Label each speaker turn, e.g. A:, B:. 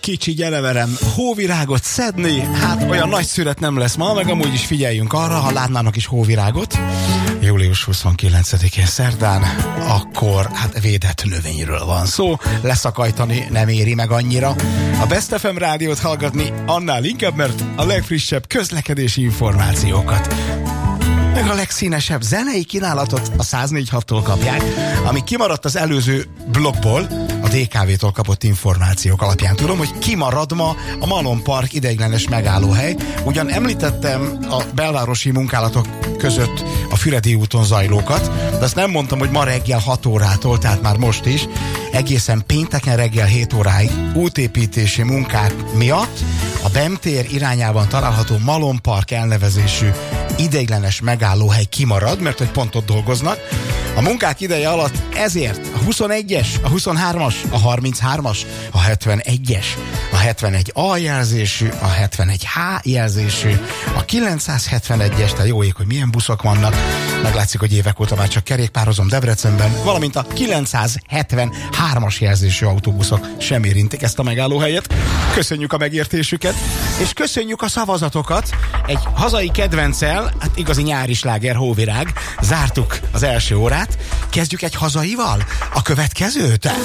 A: Kicsi, gyere velem hóvirágot szedni. Hát olyan nagy szület nem lesz ma, meg amúgy is figyeljünk arra, ha látnának is hóvirágot. Július 29-én szerdán, akkor hát védett növényről van szó. Leszakajtani nem éri meg annyira. A Best FM rádiót hallgatni annál inkább, mert a legfrissebb közlekedési információkat, meg a legszínesebb zenei kínálatot a 104.6-tól kapják, ami kimaradt az előző blogból, a DKV-tól kapott információk alapján. Tudom, hogy kimarad ma a Malom Park ideiglenes megállóhely. Ugyan említettem a belvárosi munkálatok között a Füredi úton zajlókat, de azt nem mondtam, hogy ma reggel 6 órától, tehát már most is, egészen pénteken reggel 7 óráig útépítési munkák miatt a BEM tér irányában található Malom Park elnevezésű ideiglenes megállóhely kimarad, mert egy pontot dolgoznak. A munkák ideje alatt ezért a 21-es, a 23-as, a 33-as, a 71-es, a 71A jelzésű, a 71H jelzésű, a 971-es, tehát jó ég, hogy milyen buszok vannak. Meglátszik, hogy évek óta már csak kerékpározom Debrecenben, valamint a 973-as jelzésű autóbuszok sem érintik ezt a megállóhelyet. Köszönjük a megértésüket, és köszönjük a szavazatokat. Egy hazai kedvenccel, hát igazi nyári sláger, hóvirág, zártuk az első órát. Kezdjük egy hazaival? A következőt?